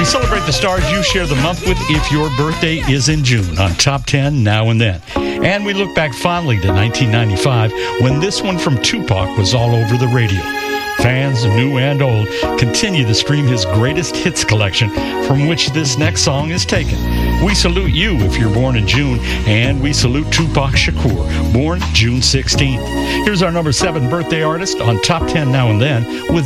celebrate the stars you share the month with if your birthday is in June on Top 10 Now and Then. And we look back fondly to 1995 when this one from Tupac was all over the radio. Fans, new and old, continue to stream his greatest hits collection, from which this next song is taken. We salute you if you're born in June, and we salute Tupac Shakur, born June 16th. Here's our number 7 birthday artist on Top 10 Now and Then with